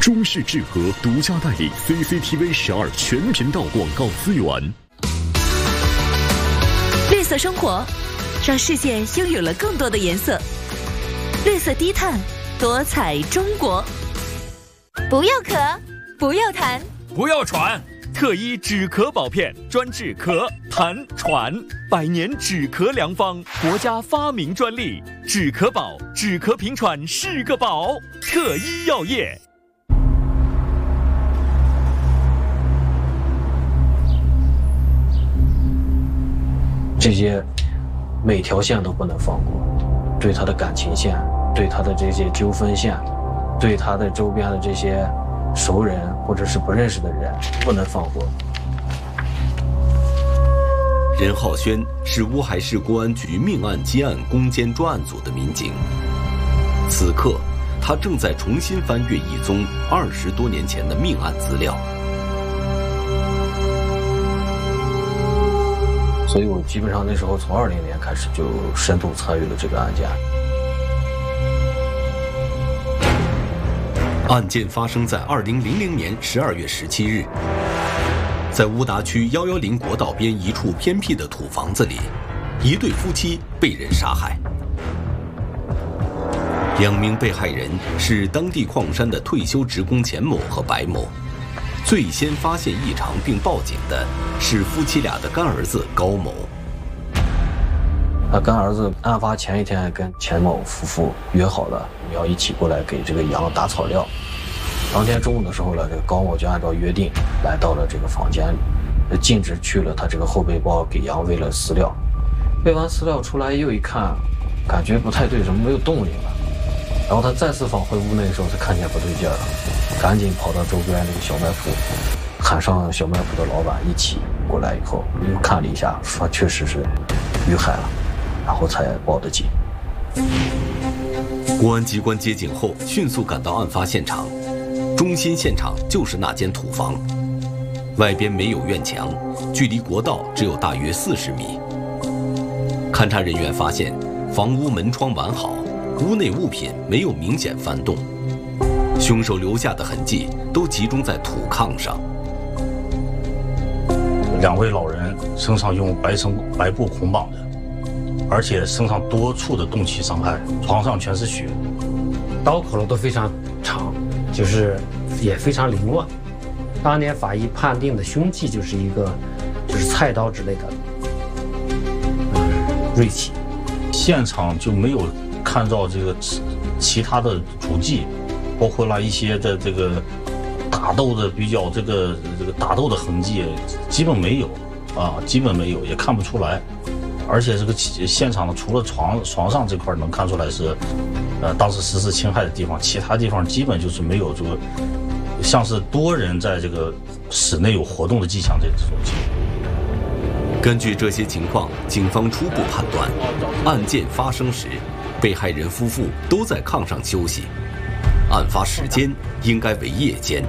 中视智和独家代理 CCTV12全频道广告资源。 绿色生活，让世界拥有了更多的颜色。绿色低碳，多彩中国。 不要咳， 不要痰， 不要喘。特一止咳宝片，专治咳、痰、喘，100年止咳良方，国家发明专利。止咳宝，止咳平喘是个宝。特一药业。 这些每条线都不能放过，对他的感情线，对他的这些纠纷线，对他的周边的这些熟人或者是不认识的人不能放过。 任浩轩是乌海市公安局命案接案攻坚专案组的民警，此刻他正在重新翻阅一宗20多年前的命案资料。 所以我基本上那时候从20年开始就深度参与了这个案件。 案件发生在2000年12月17日，在乌达区110国道边一处偏僻的土房子里，一对夫妻被人杀害。2名被害人是当地矿山的退休职工钱某和白某。最先发现异常并报警的是夫妻俩的干儿子高某。 他干儿子案发前一天跟钱某夫妇约好了，要一起过来给这个羊打草料。当天中午的时候呢，这个高某就按照约定来到了这个房间里，径直去了他这个后背包给羊喂了饲料。喂完饲料出来又一看，感觉不太对，怎么没有动静了？然后他再次返回屋内的时候，他看见不对劲了，赶紧跑到周边那个小卖铺，喊上小卖铺的老板一起过来以后，又看了一下，说确实是遇害了，然后才报的警。 公安机关接警后，迅速赶到案发现场，中心现场就是那间土房，外边没有院墙，距离国道只有大约40米。勘查人员发现，房屋门窗完好，屋内物品没有明显翻动，凶手留下的痕迹都集中在土炕上。 2位老人身上用白布捆绑的，而且身上多处的钝器伤害，床上全是血， 刀口都非常长，就是也非常凌乱。当年法医判定的凶器就是菜刀之类的锐器。 现场就没有看到这个其他的足迹，包括了一些的这个打斗的这个打斗的痕迹，基本没有啊，基本没有，也看不出来。而且这个现场的除了床上这块能看出来是，当时实施侵害的地方，其他地方基本就是没有这个像是多人在这个室内有活动的迹象这种情况。 根据这些情况，警方初步判断，案件发生时，被害人夫妇都在炕上休息，案发时间应该为夜间。